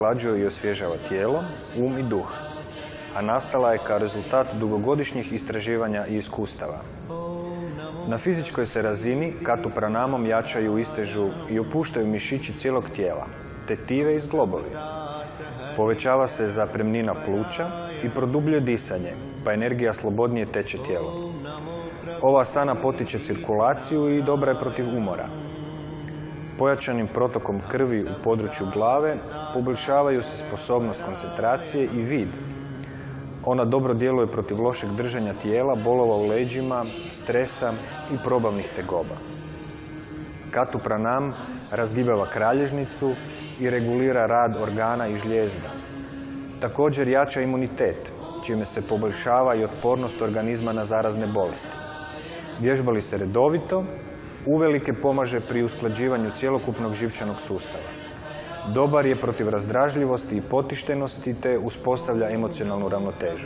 Ohlađuje i osvježava tijelo, um i duh, a nastala je kao rezultat dugogodišnjih istraživanja i iskustava. Na fizičkoj se razini Katu pranamom jačaju, istežu i opuštaju mišići cijelog tijela, tetive i zglobovi. Povećava se zapremnina pluća i produbljuje disanje, pa energija slobodnije teče tijelom. Ova asana potiče cirkulaciju i dobra je protiv umora. Pojačanim protokom krvi u području glave poboljšavaju se sposobnost koncentracije i vid. Ona dobro djeluje protiv lošeg držanja tijela, bolova u leđima, stresa i probavnih tegoba. Katu pranam razgibava kralježnicu i regulira rad organa i žlijezda. Također jača imunitet, čime se poboljšava i otpornost organizma na zarazne bolesti. Vježba li se redovito, uvelike pomaže pri usklađivanju cjelokupnog živčanog sustava. Dobar je protiv razdražljivosti i potištenosti te uspostavlja emocionalnu ravnotežu.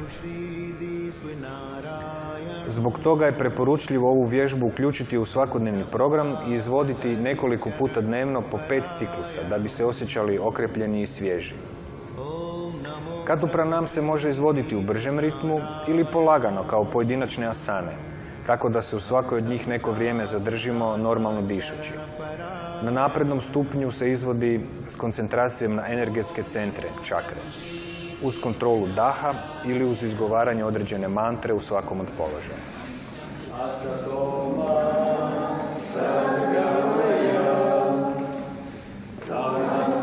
Zbog toga je preporučljivo ovu vježbu uključiti u svakodnevni program i izvoditi nekoliko puta dnevno po 5 ciklusa da bi se osjećali okrepljeni i svježi. Katu pranam se može izvoditi u bržem ritmu ili polagano kao pojedinačne asane, tako da se u svakoj od njih neko vrijeme zadržimo normalno dišući. Na naprednom stupnju se izvodi s koncentracijom na energetske centre, čakre, uz kontrolu daha ili uz izgovaranje određene mantre u svakom od položaja.